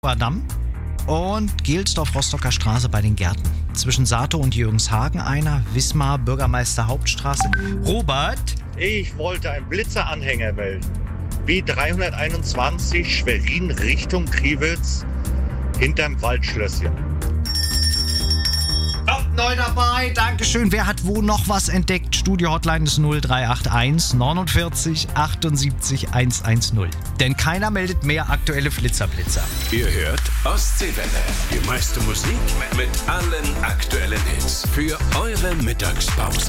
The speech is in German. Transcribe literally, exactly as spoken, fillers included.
Damm und Gelsdorf-Rostocker Straße bei den Gärten. Zwischen Sato und Jürgenshagen einer, Wismar, Bürgermeister Hauptstraße. Robert? Ich wollte einen Blitzeranhänger melden. B dreihunderteinundzwanzig Schwerin Richtung Kriwitz hinterm Waldschlösschen. Oh, neu dabei, Dankeschön. Wer hat wo noch was entdeckt? Studio-Hotline ist null drei acht eins neunundvierzig achtundsiebzig hundertzehn. Denn keiner meldet mehr aktuelle Flitzerblitzer. Ihr hört Ostseewelle. Die meiste Musik mit allen aktuellen Hits für eure Mittagspause.